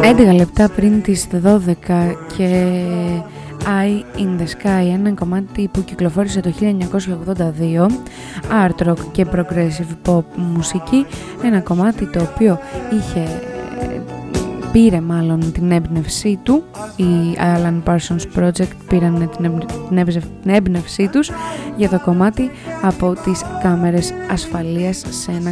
11 λεπτά πριν τις 12 και Eye in the Sky, ένα κομμάτι που κυκλοφόρησε το 1982, art rock και progressive pop μουσική, ένα κομμάτι το οποίο πήρε μάλλον την έμπνευσή του, οι Alan Parsons Project πήραν την έμπνευσή τους για το κομμάτι από τις κάμερες ασφαλείας σε ένα